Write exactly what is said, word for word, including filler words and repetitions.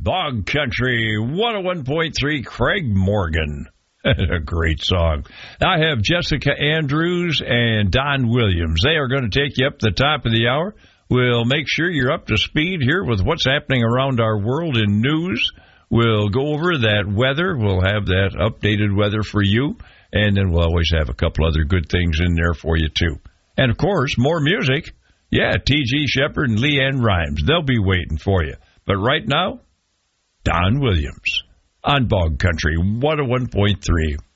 Bog Country one oh one point three, Craig Morgan. A great song. I have Jessica Andrews and Don Williams. They are going to take you up to the top of the hour. We'll make sure you're up to speed here with what's happening around our world in news. We'll go over that weather. We'll have that updated weather for you. And then we'll always have a couple other good things in there for you, too. And, of course, more music. Yeah, T G Shepherd and Leanne Rimes. They'll be waiting for you. But right now, Don Williams on Bog Country one oh one point three.